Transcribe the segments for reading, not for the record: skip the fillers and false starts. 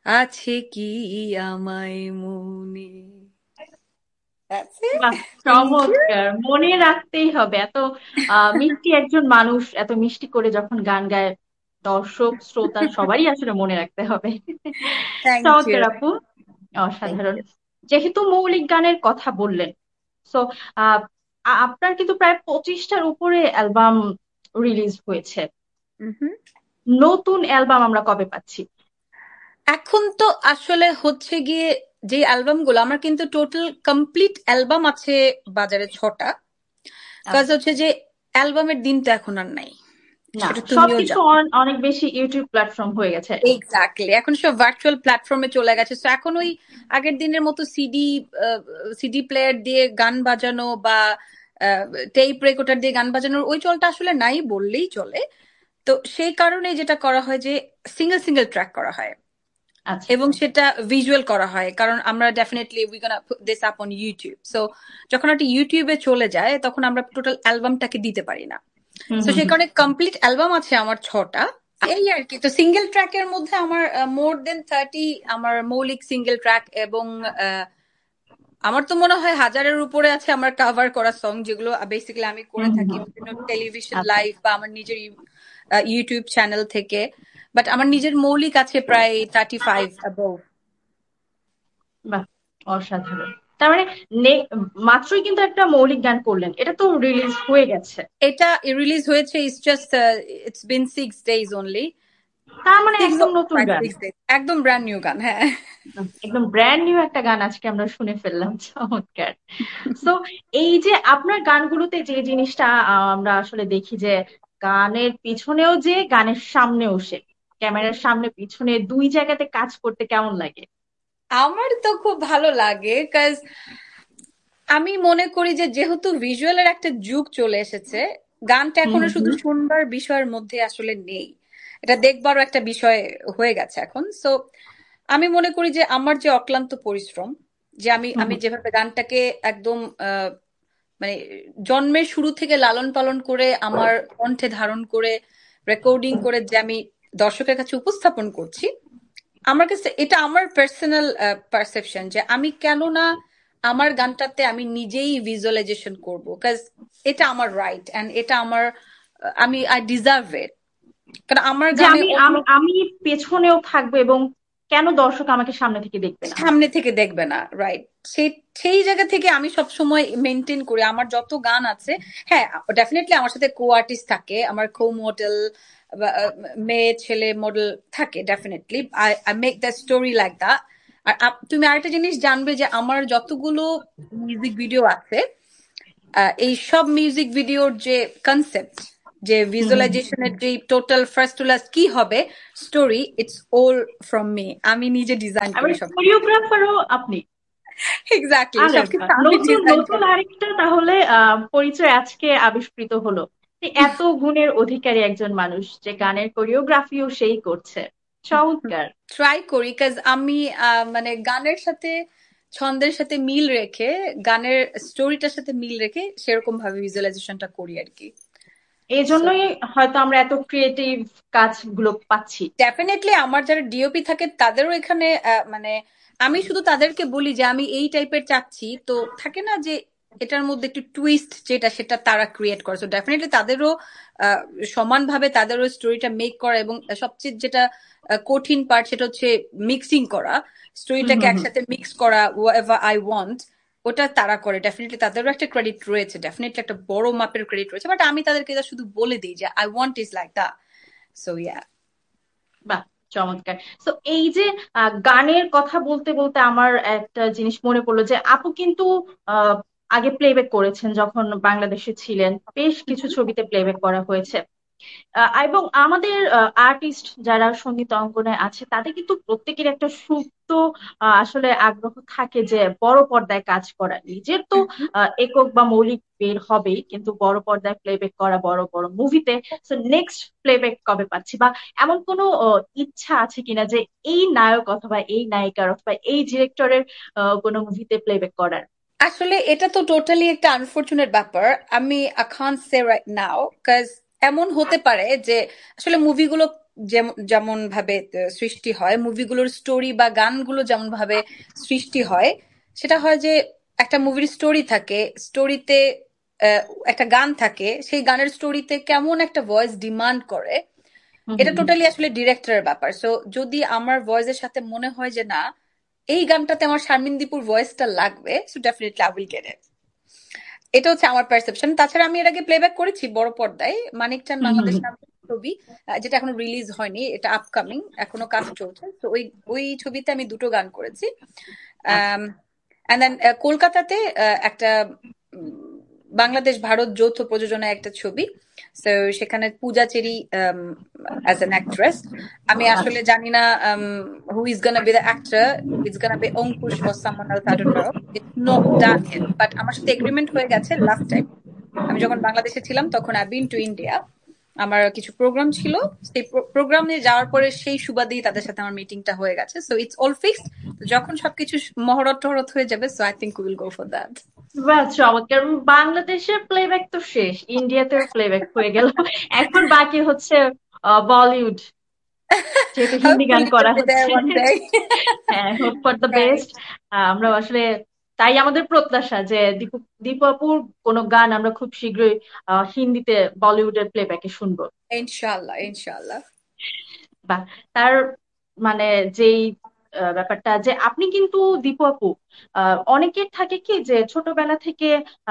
আছে কি আমায় মনে। That's it. বাহ, Thank you. চমৎকার! মনে রাখতেই হবে এত মিষ্টি একজন মানুষ এত মিষ্টি করে যখন গান গায়, দর্শক শ্রোতা সবারই আসলে মনে রাখতে হবে। Thank চমৎকার you. আপু, Thank অসাধারণ। you. যেহেতু মৌলিক গানের কথা বললেন, সো আপনার কিন্তু প্রায় 25টার উপরে অ্যালবাম রিলিজ হয়েছে। Mhm. নতুন অ্যালবাম আমরা কবে পাচ্ছি? এখন তো আসলে হচ্ছে গিয়ে যে অ্যালবামগুলো আমার কিন্তু টোটাল কমপ্লিট অ্যালবাম আছে বাজারে 6টা। কাজ আচ্ছা। হচ্ছে যে অ্যালবামের দিন তো এখন আর নাই, না, সেটা তুমিও সবকিছু জানো। অনেক বেশি ইউটিউব প্ল্যাটফর্ম হয়ে গেছে। এক্স্যাক্টলি, এখন সব ভার্চুয়াল প্ল্যাটফর্মে চলে গেছে, তো এখন ওই আগের দিনের মতো সিডি প্লেয়ার দিয়ে গান বাজানো বা টেপ রেকর্ডার দিয়ে গান বাজানোর ওই চলটা আসলে নাই বললেই চলে। তো সেই কারণে যেটা করা হয় যে সিঙ্গেল সিঙ্গেল ট্র্যাক করা হয় আচ্ছা। এবং সেটা ভিজুয়াল করা হয়, কারণ আমরা definitely we gonna put this up on YouTube. So যখন একটা ইউটিউবে চলে যায় তখন আমরা টোটাল অ্যালবামটাকে দিতে পারি না। হুম তো হুম সেই হুম। কারণে কমপ্লিট অ্যালবাম আছে আমার 6টা। এই আর কি, তো সিঙ্গেল ট্র্যাকের মধ্যে আমার মোর দেন 30 আমার মৌলিক সিঙ্গেল ট্র্যাক, এবং আহ, আমার তো মনে হয় হাজারের উপরে আছে আমার কভার করা সং, যেগুলো বেসিক্যালি আমি করে হুম হুম থাকি হুম। বিভিন্ন টেলিভিশন আচ্ছা। লাইভ বা আমার নিজের ইউটিউব চ্যানেল থেকে। বাট আমার নিজের মৌলিক আছে প্রায় 35 অ্যাবভ। বাহ, অসাধারণ! তার মানে মাত্রই কিন্তু একটা মৌলিক গান করলেন, এটা তো রিলিজ হয়ে গেছে। এটা রিলিজ হয়েছে, it's just it's been 6 days only. তার মানে সিক্স একদম নতুন গান। 5 6 days, একদম ব্র্যান্ড নিউ গান, হ্যাঁ। একদম ব্র্যান্ড নিউ একটা গান আজকে আমরা শুনে ফেললাম। চমৎকার! সো এই যে আপনার গানগুলোতে যে জিনিসটা আমরা আসলে দেখি যে গানের পিছনেও যে গানের সামনেও সে, ক্যামেরার সামনে পিছনে দুই জায়গাতে কাজ করতে কেমন লাগে? আমার তো খুব ভালো লাগে, কাজ আমি মনে করি যে যেহেতু ভিজুয়ালের একটা যুগ চলে এসেছে, গানটা হুম এখনো হুম শুধু হুম। শুনবার বিষয়ের মধ্যে আসলে নেই, এটা দেখবারও একটা বিষয় হয়ে গেছে এখন। সো আমি মনে করি যে আমার যে অক্লান্ত পরিশ্রম, যে আমি হুম আমি হুম। যেভাবে গানটাকে একদম মানে জন্মের শুরু থেকে লালন পালন করে আমার কণ্ঠে ধারণ করে রেকর্ডিং করে যে আমি দর্শকের কাছে উপস্থাপন করছি, আমার কাছে এটা আমার পার্সোনাল পারসেপশন যে আমি কেন না আমার গানটাতে আমি নিজেই ভিজুয়ালাইজেশন করব, কাজ এটা আমার রাইট এন্ড এটা আমার আমি আই ডিজার্ভ ইট, কারণ আমার যে গানে আমি অন্য আমি আমি পেছনেও থাকবো এবং কেন দর্শক আমাকে সামনে থেকে দেখবে না? সামনে থেকে দেখবে না, রাইট। সেই সেই জায়গা থেকে আমি সব সময় মেনটেন করি আমার যত গান আছে। হ্যাঁ, ডেফিনেটলি আমার সাথে কো আর্টিস্ট থাকে, আমার কো মডেল, মেয়ে ছেলে মডেল থাকে, definitely I I make the story like that. আর তুমি আরেকটা জিনিস জানবে যে আমার যতগুলো মিউজিক ভিডিও আছে, এই সব মিউজিক ভিডিওর যে কনসেপ্ট, যে হুম হুম। ভিজুয়ালাইজেশনের যে টোটাল ফার্স্ট টু লাস্ট কি হবে story, it's all from me, আমি নিজে ডিজাইন আবার করি সব। কোরিওগ্রাফারও আপনি? এক্স্যাক্টলি, আরে সবকিছু বাহ! আমি নতুন ডিজাইন নতুন করি। আরেকটা তাহলে পরিচয় আজকে আবিষ্কৃত হলো, যে এত গুণের অধিকারী একজন মানুষ যে গানের কোরিওগ্রাফিও সেই করছে। চমৎকার! ট্রাই করি, কাজ আমি মানে গানের সাথে ছন্দের সাথে মিল রেখে, গানের স্টোরিটার সাথে মিল রেখে সেরকম ভাবে ভিজুয়ালাইজেশনটা করি আর কি। এই জন্যই হয়তো আমরা এত ক্রিয়েটিভ কাজগুলো পাচ্ছি। ডেফিনেটলি আমার যারা ডিওপি থাকে তাদেরও এখানে মানে আমি শুধু তাদেরকে বলি যে আমি এই টাইপের চাচ্ছি, তো থাকে না যে এটার মধ্যে একটু টুইস্ট যেটা সেটা তারা ক্রিয়েট করে, তো ডেফিনেটলি তাদেরও আহ, সমানভাবে তাদেরও স্টোরিটা মেক করা, এবং সবচেয়ে যেটা কঠিন পার্ট সেটা হচ্ছে মিক্সিং করা, হুম স্টোরিটাকে হুম হুম। একসাথে মিক্স করা হোয়াটএভার আই ওয়ান্ট, ওটা তারা করে। ডেফিনেটলি তাদেরও একটা ক্রেডিট রয়েছে, ডেফিনেটলি একটা বড় মাপের ক্রেডিট রয়েছে, বাট আমি তাদেরকে এটা শুধু বলে দিই যে I want is like the. So yeah. বাহ, চমৎকার! তো এই যে গানের কথা বলতে বলতে আমার একটা জিনিস মনে পড়লো যে আপু কিন্তু আহ, আগে প্লেব্যাক করেছেন যখন বাংলাদেশে ছিলেন, বেশ কিছু ছবিতে প্লেব্যাক করা হয়েছে। এবং আমাদের আর্টিস্ট যারা সঙ্গীত অঙ্গনে আছে তাদের কিন্তু প্রত্যেকের একটা সুপ্ত আসলে আগ্রহ থাকে যে বড় পর্দায় কাজ করা। নিজের তো একক বা মৌলিক বের হবেই, কিন্তু বড় পর্দায় প্লেব্যাক করা, বড় বড় মুভিতে। সো নেক্সট প্লেব্যাক কবে পাচ্ছি, বা এমন কোনো ইচ্ছা আছে কিনা যে এই নায়ক অথবা এই নায়িকার অথবা এই ডিরেক্টরের কোনো মুভিতে প্লেব্যাক করার? আসলে এটা তো টোটালি একটা আনফরচুনেট ব্যাপার। আমি I can't say right now, কাজ এমন হতে পারে যে আসলে মুভিগুলো যেমন যেমন ভাবে সৃষ্টি হয়, মুভিগুলোর স্টোরি বা গানগুলো যেমন ভাবে সৃষ্টি হয়, সেটা হয় যে একটা মুভির স্টোরি থাকে, স্টোরিতে একটা গান থাকে, সেই গানের স্টোরিতে কেমন একটা ভয়েস ডিমান্ড করে, হুম এটা হুম হুম। টোটালি আসলে ডিরেক্টরের ব্যাপার। সো যদি আমার ভয়েসের সাথে মনে হয় যে না, এই গানটাতে আমার শারমিন দীপুর ভয়েসটা লাগবে, so definitely I will get it. এটা হচ্ছে আমার পারসেপশন। তাছাড়া আমি এর আগে প্লেব্যাক করেছি বড় পর্দায়, মানিক চান হুম হুম বাংলাদেশ হুম। নামে একটা ছবি, যেটা এখনো রিলিজ হয়নি, এটা আপকামিং, এখনো কাজ চলছে। তো ওই ওই ছবিতে আমি দুটো গান করেছি। আচ্ছা। অ্যান্ড দেন কলকাতাতে একটা বাংলাদেশ ভারত যৌথ প্রযোজনায় একটা ছবি। তো সেখানে পূজা চেরি অ্যাজ অ্যান অ্যাক্ট্রেস। আমি আসলে আচ্ছা। জানি না who is gonna be the actor, it's gonna be Ankush or someone else, I don't know, it's not done yet, but আমার সাথে এগ্রিমেন্ট হয়ে গেছে লাস্ট টাইম আমি যখন বাংলাদেশে ছিলাম, তখন আই বিন টু ইন্ডিয়া, আমার কিছু প্রোগ্রাম ছিল, সেই প্রোগ্রামে যাওয়ার পরে সেই সুবাদেই তাদের সাথে আমার মিটিংটা হয়ে গেছে। So it's all fixed. যখন সবকিছু মহরত টহরত হয়ে যাবে, so I think will go for that. বাহ, চমৎকার! বাংলাদেশের প্লেব্যাক তো শেষ, ইন্ডিয়াতেও প্লেব্যাক হয়ে গেল। এখন বাকি হচ্ছে বলিউড, যেহেতু হিন্দি গান Hopefully করা we'll be there হচ্ছে। one day. হ্যাঁ, hope for the Right. Best. আমরা আসলে তাই আমাদের প্রত্যাশা যে দীপু দীপু আপুর কোনো গান আমরা খুব শীঘ্রই হিন্দিতে বলিউডের প্লেব্যাকে শুনবো। Inshallah, inshallah. বা তার মানে যেই ব্যাপারটা যে আপনি কিন্তু দীপু আপু, অনেকের থাকে কি যে ছোটবেলা থেকে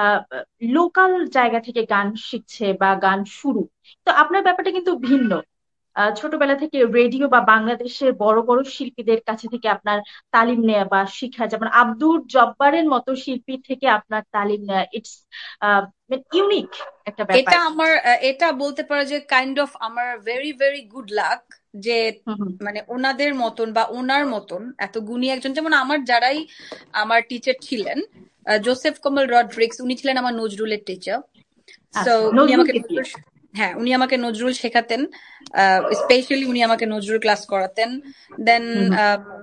লোকাল জায়গা থেকে গান শিখছে বা গান শুরু, তো আপনার ব্যাপারটা কিন্তু ভিন্ন। ছোটবেলা থেকে রেডিও বা বাংলাদেশের বড় বড় শিল্পীদের কাছে থেকে আপনার তালিম নেওয়া বা শিখা, যেমন আব্দুল জব্বারের মতো শিল্পী থেকে আপনার তালিম নেওয়া, ইটস ইউনিক একটা এটা ব্যাপার। আমার এটা বলতে পারো যে কাইন্ড অফ আমার ভেরি ভেরি গুড লাক, যে হুম হুম। মানে ওনাদের মতন বা ওনার মতন এত গুণী একজন, যেমন আমার যারাই আমার টিচার ছিলেন, জোসেফ কমল রড্রিক্স, উনি ছিলেন আমার নজরুলের টিচার। সো আচ্ছা, উনি আমাকে নজরুলকে দিয়ে। নজরুল, হ্যাঁ উনি আমাকে নজরুল শেখাতেন, স্পেশালি উনি আমাকে নজরুল ক্লাস করাতেন। দেন হুম হুম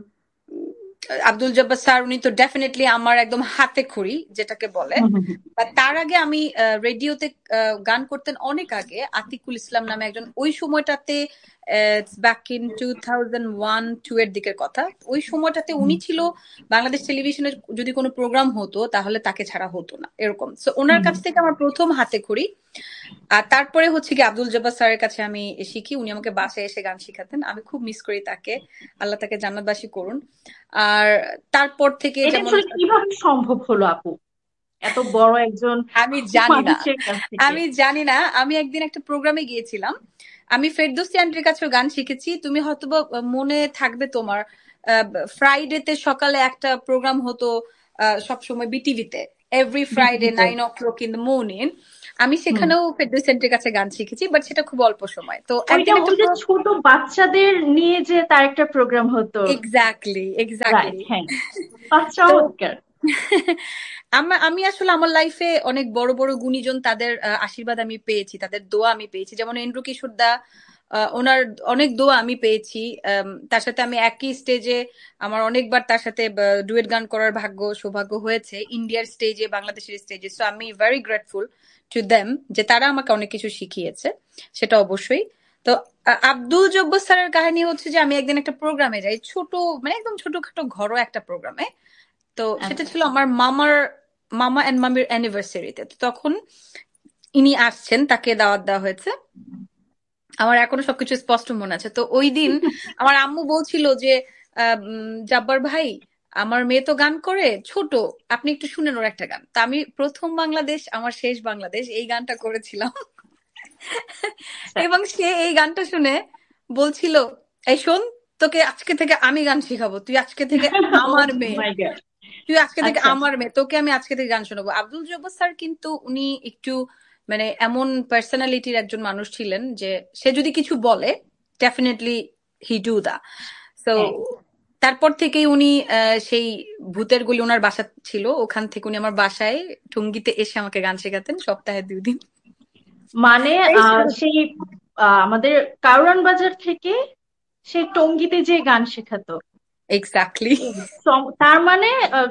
আব্দুল জব্বার স্যার, উনি তো ডেফিনেটলি আমার একদম হাতে খড়ি যেটাকে বলে। হুম হুম হুম। বা তার আগে আমি রেডিওতে গান করতেন অনেক আগে, আতিকুল ইসলাম নামে একজন, ওই সময়টাতে ব্যাক ইন 2001-2 এর দিকের কথা। ওই সময়টাতে হুম উনি ছিল, বাংলাদেশ টেলিভিশনের যদি কোনো প্রোগ্রাম হতো তাহলে তাকে ছাড়া হতো না, এরকম। সো ওনার হুম কাছ হুম। থেকে আমার প্রথম হাতে খড়ি। আর তারপরে হচ্ছে কি আব্দুল জব্বার স্যারের কাছে আমি শিখি, উনি আমাকে বাসায় এসে গান শিখাতেন, আমি খুব মিস করি তাকে, আল্লাহ তাকে জান্নাতবাসী করুন। আর তারপর থেকে এটা যেমন, আসলে কিভাবে সম্ভব হলো আপু, এত বড় একজন আমি জানি না, মানুষের কাছ থেকে? আমি জানি না, আমি একদিন একটা প্রোগ্রামে গিয়েছিলাম, আমি ফেরদৌসী আন্টির কাছেও গান শিখেছি, তুমি হয়তোবা মনে থাকবে তোমার, ফ্রাইডেতে সকালে একটা প্রোগ্রাম হতো সব সময় বিটিভিতে, every Friday বিটিভিতে। 9 o'clock in the morning। আমি হুম। সেখানেও ফেরদৌসী আন্টির কাছে গান শিখেছি, বাট সেটা খুব অল্প সময়। তো ওইটা একদিন একটা ওই যে ছোট বাচ্চাদের নিয়ে যে তার একটা প্রোগ্রাম হতো। Exactly, right, exactly. হ্যাঁ। তো চমৎকার। আমি আসলে আমার লাইফে অনেক বড় বড় গুণীজন, তাদের আশীর্বাদ আমি পেয়েছি, তাদের দোয়া আমি পেয়েছি, যেমন এন্ড্রু কিশোর দা, ওনার অনেক দোয়া আমি পেয়েছি। তার সাথে আমি একই স্টেজে, আমার অনেকবার তার সাথে ডুয়েট গান করার সৌভাগ্য হয়েছে, ইন্ডিয়ার স্টেজে, বাংলাদেশের স্টেজে। সো আমি ভেরি গ্রেটফুল টু দেম, যে তারা আমাকে অনেক কিছু শিখিয়েছে, সেটা অবশ্যই। তো আব্দুল জব্বার স্যারের কাহিনী হচ্ছে যে আমি একদিন একটা প্রোগ্রামে যাই, ছোট মানে একদম ছোটখাটো ঘরোয়া একটা প্রোগ্রামে। তো সেটা আচ্ছা। ছিল আমার মামা এন্ড মামির অ্যানিভার্সারিতে। তো তখন ইনি আসছেন, তাকে দাওয়াত দেওয়া হয়েছে, আমার এখনো সবকিছু স্পষ্ট মনে আছে। তো ওই দিন আমার আম্মু বলছিল যে জাব্বার ভাই, আমার মেয়ে তো গান করে ছোট, আপনি একটু শুনেন ওর একটা গান। তা আমি প্রথম বাংলাদেশ আমার শেষ বাংলাদেশ এই গানটা করেছিলাম। আচ্ছা। এবং সে এই গানটা শুনে বলছিল, এই শোন, তোকে আজকে থেকে আমি গান শিখাবো, তুই আজকে থেকে ও আমার মেয়ে, মাই গড। তুই আজকে থেকে আচ্ছা। আমার মেয়ে, তোকে আমি আজকে থেকে গান শোনাবো। আব্দুল জব্বার স্যার কিন্তু উনি একটু মানে এমন পার্সোনালিটির একজন মানুষ ছিলেন যে সে যদি কিছু বলে definitely he do the. So হ্যাঁ, তারপর থেকেই উনি সেই ভূতের গলি ওনার বাসা ছিল, ওখান থেকে উনি আমার বাসায় টঙ্গীতে এসে আমাকে গান শেখাতেন সপ্তাহে 2 দিন। মানে এই শুরু। সেই আমাদের কারওয়ান বাজার থেকে সেই টঙ্গীতে যে গান শেখাতো। এক্স্যাক্টলি। তার মানে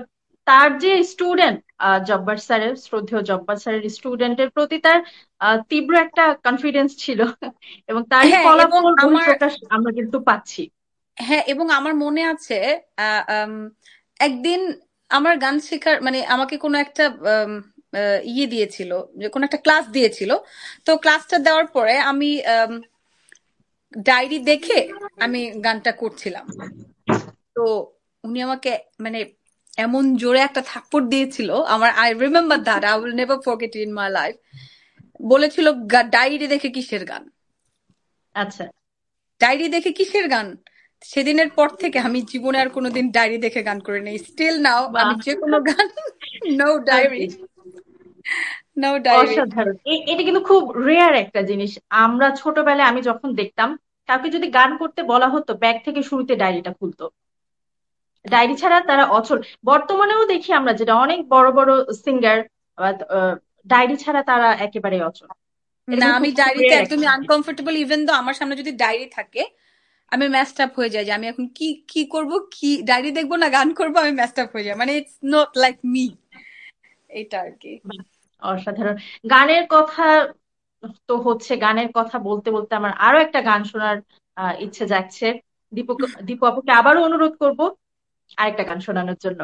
তার যে স্টুডেন্ট, জব্বার স্যারের, শ্রদ্ধেয় জব্বার স্যারের স্টুডেন্টের প্রতি তার তীব্র একটা কনফিডেন্স ছিল। এবং তারই হ্যাঁ এবং ফলাফল আমার বহিঃপ্রকাশ আমরা কিন্তু পাচ্ছি। হ্যাঁ এবং আমার মনে আছে আহ, উম, একদিন আমার গান শেখার মানে আমাকে কোনো একটা ইয়ে দিয়েছিল, যে কোনো একটা ক্লাস দিয়েছিল। তো ক্লাসটা দেওয়ার পরে আমি ডায়েরি দেখে আমি গানটা করছিলাম। তো উনি আমাকে মানে এমন জোরে একটা থাপ্পড় দিয়েছিল, আমার I remember that, I will never forget in my life. বলেছিল ডায়েরি দেখে কিসের গান, আচ্ছা। ডায়েরি দেখে কিসের গান। সেদিনের পর থেকে আমি জীবনে আর কোনোদিন ডায়েরি দেখে গান করে নেই। স্টিল নাও আমি বাহ। যে কোনো গান নো ডায়েরি, ওকে। No diary. অসাধারণ, এটা কিন্তু খুব রেয়ার একটা জিনিস। আমরা ছোটবেলায় আমি যখন দেখতাম, কাউকে যদি গান করতে বলা হতো ব্যাগ থেকে শুরুতে ডায়েরিটা খুলতো। ডায়েরি ছাড়া তারা অচল। বর্তমানেও দেখি আমরা যেটা অনেক বড় বড় সিঙ্গার, ডায়েরি ছাড়া তারা একেবারে অচল। এটা না কিন্তু আমি খুব ডায়েরিতে রেয়ার একটা একদমই জিনিস। আনকমফোর্টেবল, ইভেন তো আমার সামনে যদি ডায়েরি থাকে আমি ম্যাচড আপ হয়ে যাই, যে আমি এখন কি কি করব, কি ডায়েরি দেখবো না গান করবো, আমি ম্যাচড আপ হয়ে যাই, মানে ইটস নট লাইক মি, এটা আর কি। বাহ, অসাধারণ। গানের কথা তো হচ্ছে, গানের কথা বলতে বলতে আমার আরো একটা গান শোনার ইচ্ছে জাগছে। দীপু, দীপু আপুকে আবারও অনুরোধ করব আরেকটা গান শোনানোর জন্য।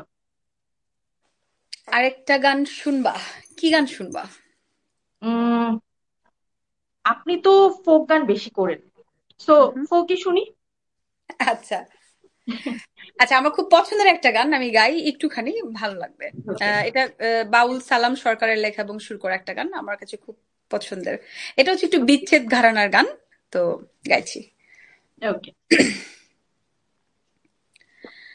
আরেকটা গান শুনবা? কি গান শুনবা? উম আপনি তো ফোক গান বেশি করেন, সো হুম। ফোকই শুনি। আচ্ছা আচ্ছা, আমার খুব পছন্দের একটা গান আমি গাই একটুখানি, ভালো লাগবে। এটা বাউল সালাম সরকারের লেখা এবং সুর করা একটা গান, আমার কাছে খুব পছন্দের। এটা হচ্ছে একটু বিচ্ছেদ ঘরানার গান, তো গাইছি। ওকে।